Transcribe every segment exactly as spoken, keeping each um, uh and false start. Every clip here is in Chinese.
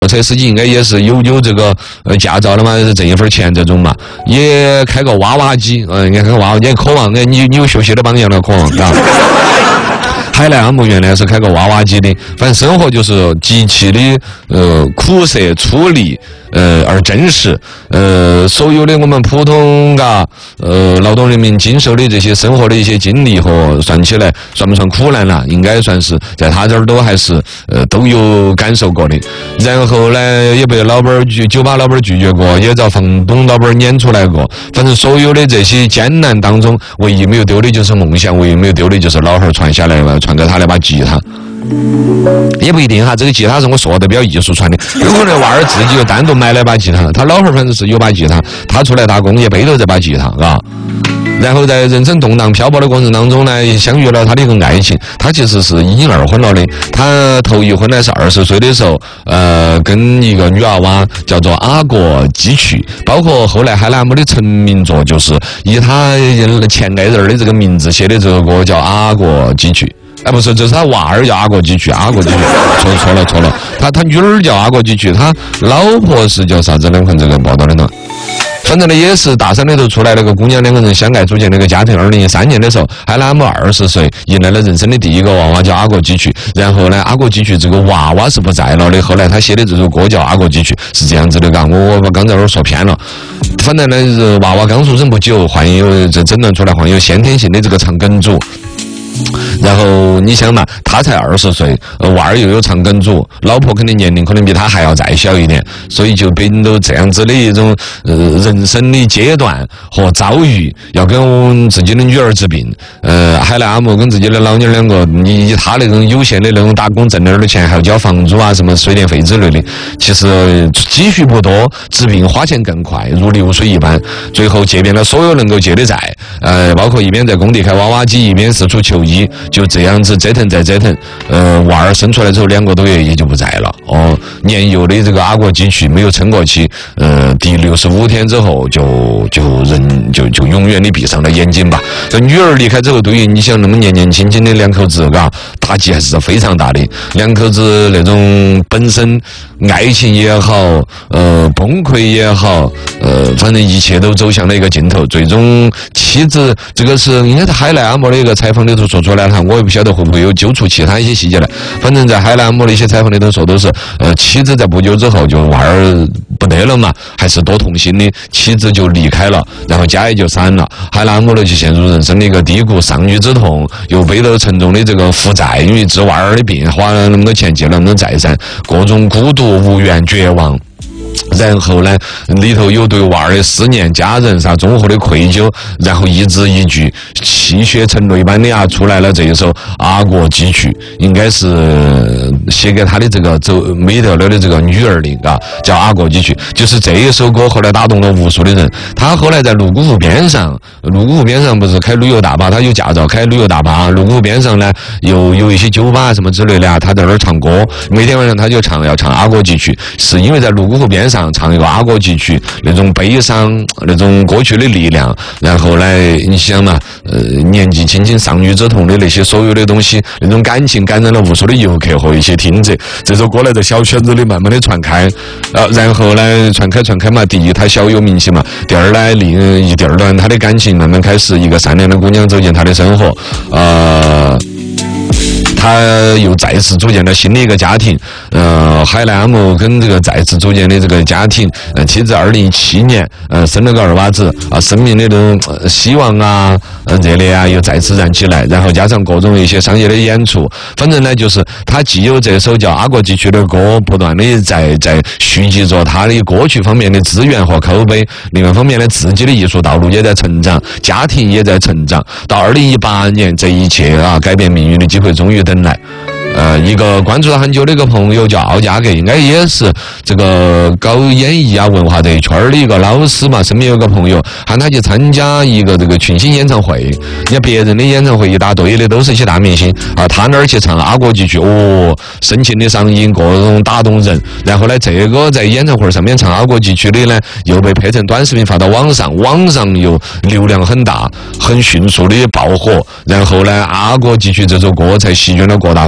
车司机应该也是有有这个呃驾照的嘛，挣一份钱这种嘛，也开个娃娃机，嗯、呃，应该开个娃娃机，渴望，你你有学习的榜样了，渴望，啊。海南阿木原来是开个娃娃机的，反正生活就是极其的呃苦涩粗粝，呃而真实，呃所有的我们普通嘎呃劳动人民经受的这些生活的一些经历和算起来算不算苦难啦？应该算是在他这儿都还是呃都有感受过的。然后呢，也被老板拒酒吧老板拒绝过，也遭房东老板撵出来过。反正所有的这些艰难当中，唯一没有丢的就是梦想，唯一没有丢的就是老汉儿传下来了。传给他那把吉他，也不一定哈。这个吉他是我说的比较艺术传的，有可能娃儿自己又单独买了把吉他，他老汉儿反正是有把吉他，他出来打工也背着这把吉他，啊。然后在人生动荡漂泊的过程当中呢，相遇了他的一个爱情。他其实是已经二婚了的，他头一婚呢是二十岁的时候，呃，跟一个女娃娃叫做阿果基曲，包括后来海南姆的成名作就是以他前爱人的这个名字写的这个歌叫阿果基曲。哎，不是，这是他娃儿叫阿果基曲，阿果基曲，错错了错了，他他女儿叫阿果基曲，他老婆是叫啥子？两份这个报道的呢？反正呢，也是大山里头出来那个姑娘，两个人相爱组建那个家庭。二零一三年的时候，海南姆二十岁，迎来了人生的第一个娃娃，叫阿果基曲。然后呢，阿果基曲这个娃娃是不在了的。后来他写的这首歌叫《阿果基曲》，是这样子的，嘎，我我刚才那儿说偏了。反正呢，娃娃刚出生不久，患有这诊断出来患有先天性的这个肠梗阻。然后你想嘛，他才二十岁，娃儿又有肠梗阻，老婆肯定年龄可能比他还要再小一点，所以就变到这样子的一种呃人生的阶段和遭遇，要跟自己的女儿治病。呃，海南阿木跟自己的老妞两个，你以他那种有限的那种打工挣点儿的钱，还要交房租啊、什么水电费之类的，其实积蓄不多，治病花钱更快，如流水一般。最后借遍了所有能够借的债，呃，包括一边在工地开娃娃机，一边四处求医，就这样子折腾再折腾，呃，娃儿生出来之后两个多月也就不在了。哦，年幼的这个阿果基曲没有撑过去，呃，第六十五天之后就就人就就永远的闭上了眼睛吧。这女儿离开之后，对于你想那么年年轻轻的两口子，嘎，打击还是非常大的。两口子那种本身爱情也好，呃，崩溃也好，呃，反正一切都走向了一个尽头。最终妻子这个是应该是海南阿莫的一个采访里头说出来了，我也不晓得会不会有揪出其他一些细节来。反正在海南阿莫的一些采访里头说都是，呃，妻子在不久之后就娃儿不得了嘛，还是多痛心的，妻子就离开了，然后家也就散了。海南阿莫呢就陷入人生的一个低谷，丧女之痛，又背着沉重的这个负债，因为治娃儿的病花了那么多钱，借了那么多债噻，各种孤独、无缘、绝望。然后呢，里头有对娃儿的思念、家人啥综合的愧疚，然后一字一句泣血成泪般的啊出来了这一首《阿果基曲》，应该是写给他的这个走没得了的这个女儿的啊，叫《阿果基曲》。就是这一首歌后来打动了无数的人。他后来在泸沽湖边上，泸沽湖边上不是开旅游大巴，他有驾照开旅游大巴。泸沽湖边上呢，有有一些酒吧什么之类的啊，他在那儿唱歌，每天晚上他就唱要唱《阿果基曲》，是因为在泸沽湖边上唱一个阿果基曲，那种悲伤，那种歌曲的力量，然后呢，你想嘛，呃，年纪轻轻丧女之痛的那些所有的东西，那种感情感染了无数的游客和一些听者。这首歌呢，在小圈子里慢慢的传开，呃，然后呢，传开传开嘛，第一他小有名气嘛，第二呢，另一第二段他的感情慢慢开始，一个善良的姑娘走进他的生活，呃。他又再次组建了新的一个家庭，呃，海南阿木跟这个再次组建的这个家庭，呃，妻子二零一七年，呃，生了个二娃子，啊，生命的那种、呃、希望啊，呃，热烈啊，又再次燃起来，然后加上各种一些商业的演出，反正呢，就是他既有这首叫《阿果基曲》的歌，不断的在在蓄积着他的歌曲方面的资源和口碑，另外一方面呢，自己的艺术道路也在成长，家庭也在成长。到二零一八年，这一切啊，改变命运的机会终于等来。呃，一个关注了很久的一个朋友叫奥加格，应该也是这个搞演艺啊文化这一圈的一个老师嘛。身边有个朋友喊他去参加一个这个群星演唱会，人家别人的演唱会一大堆的都是一些大明星啊，他那儿去唱阿果基曲，哦，深情的嗓音，各种打动人。然后呢，这个在演唱会上面唱阿果基曲的呢，又被拍成短视频发到网上，网上又流量很大，很迅速的爆火。然后呢，阿果基曲这首歌才席卷了各大歌单。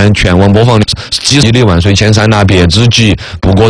全网播放几十亿的万水千山呐，别之举不过。